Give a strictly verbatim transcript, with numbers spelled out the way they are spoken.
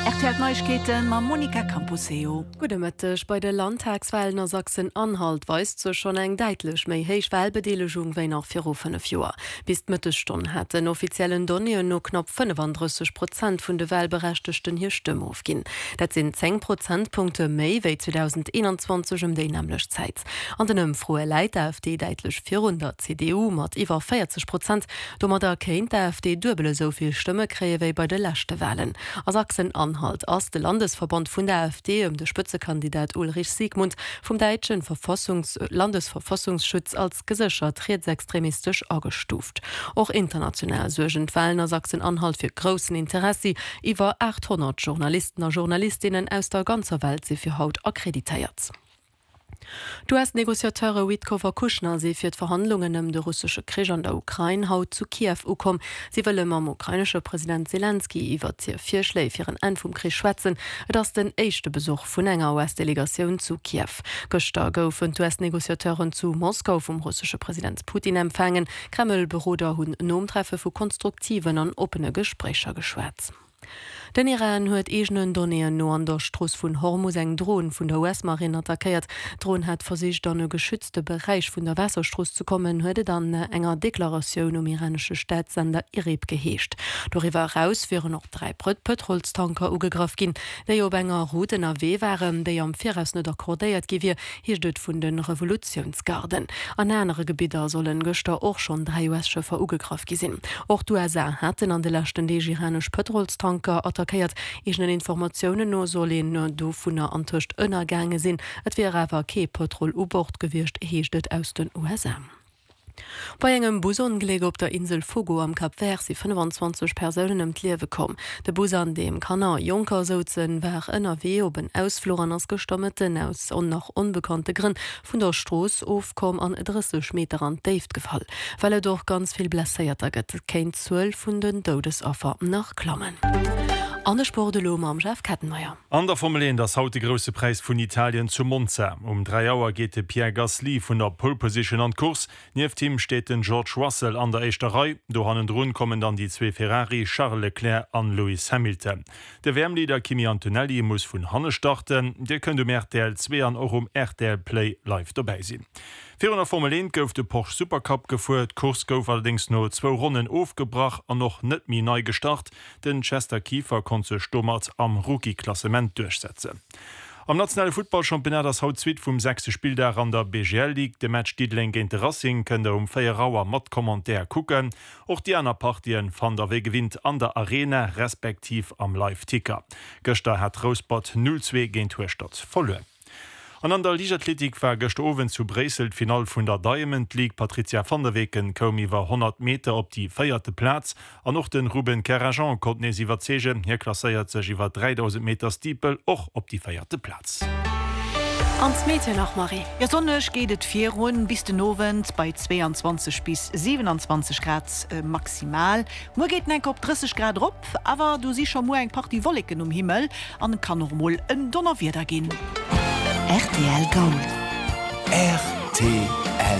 R T L-Neuigkeiten ma Monika Campuseo. Gute Mittag. Bei der Landtagswahlen in Sachsen-Anhalt weist so schon eng deitlich méi heich Wahlbedelegung wie nach vier fünf Jahren. Bis Mittelstunde hat den offiziellen Donien nur knapp fünfunddreißig Prozent von der Wahlberechtigten hier Stimme aufgehen. Das sind zehn Prozentpunkte mehr wie zwanzig einundzwanzig um die nämlich Zeit. An den Umfraue leitet AfD deitlich vierhundert, C D U mit über vierzig Prozent. Damit erkennt die AfD doppelt so viel Stimme kriegen wie bei den letzten Wahlen. In Sachsen-Anhalt als der Landesverband von der AfD um den Spitzenkandidat Ulrich Siegmund vom deutschen Verfassungs Landesverfassungsschutz als gesichert rechtsextremistisch angestuft. Auch international sorgen Wahlen in Sachsen-Anhalt für großen Interesse. Über achthundert Journalisten und Journalistinnen aus der ganzen Welt sind für heute akkreditiert. Du hast Negoziateure Witkofer Kuschner sie für die Verhandlungen um den russischen Krieg an der Ukraine haut zu Kiew gekommen. Sie wollen mit dem ukrainischen Präsident Zelensky über die Vorschläge für ein Ende vom Krieg schwätzen. Das ist der erste Besuch von einer U S-Delegation zu Kiew. Gestern goufen die U S-Negoziateuren zu Moskau vom russischen Präsident Putin empfangen. Kreml-Büroder haben ein Umtreffen von konstruktiven und offenen Gesprächen geschwätzt. Den Iran huet egenen Donnéen no an der Stross vun Hormuz eng Drohnen vun der U S-Marine attackiert. Drohnen hat versicht an e geschützte Bereich vun der Wasserstross zu kommen, huete dann enger Deklaratioun um iranische Staatssender Irib geheescht. Doriwer heraus wären noch drei Petrolstanker ugegraf gin, déi op enger Routen A W waren, déi am Viraus net akkordéiert gewir, hier dët vun den Revolutionsgarden. An enere Gebieter sollen Göster och schon drei U S-Schëffer ugegraf gesinn. Och d'U S A hatten an de lachten dei iranisch Petrolstanker attackiert. Ischen Informationen no sollen do vun der Antuscht ënnergange sinn. Et wäre awer ke Petrol-U-Bord gewircht heeschtet aus den U S A. Bei engem Busongeleg op der Insel Fogo am Kap Vert si fünfundzwanzig Personen im Liewe kom. De Bus an dem Kanal Junker sozen war ënner W op en Ausfloren ass gestommeten aus on noch unbekannte Grinn vun der Stroos ofkom an dreißig Meter an Dave gefall. Weil er doch ganz viel blesséierter gëtt kein zwölf vun den Todesopfer nach Klammen. An der Sport de Loma am Chef Kettenmeier. An der Formel eins das haut de grosse Preis vun Italien zu Monza. Um drei Auer geht de Pierre Gasly vun der Pole Position an Kurs. Nief Team steht den George Russell an der Eischterei. Do hannen Drun kommen dann die zwei Ferrari, Charles Leclerc an Lewis Hamilton. Der Wärmlieder Kimi Antonelli muss vun Hanne starten. Dir könnt um R T L zwei an auch um R T L Play live dabei sinn. Für der Formel eins gouf de Porsche Supercup gefuert, Kurs gouf allerdings nur zwei Runden aufgebracht an noch net mi neu gestart. Den Chester Kiefer konnte Stommert am Rookie-Klassement durchsetzen. Am nationale Football-Championat das Hautzwit vum sechste Spieltag an der B G L League, de Match Diedling gegen Racing könnt ihr um vier Rauer mat Kommmentär gucken. Auch die anderen Partien van der W gewinnt an der Arena respektiv am Live-Ticker. Gestern hat Rosbad null zwei gegen Tourstadt verloren. An an der Ligathletik war gestoven zu Bresel Final vun der Diamond League. Patricia van der Weken kom iwwer hundert Meter op die feierte Platz. An noch den Ruben Carajan konnte nesiwwer zegen. Hier klasseiert sech iwwer dreitausend Meter Stiepel och op die feierte Platz. Ans Mädchen nach Marie. Ja, sonnech gehtt vier Runden bis den Novent bei zweiundzwanzig bis siebenundzwanzig Grad äh, maximal. Mo geht eng op dreißig Grad op, aber du siehst schon mo eng paar die Wolken um Himmel an kann normal en Donner wieder gehen. R T L Gold. R T L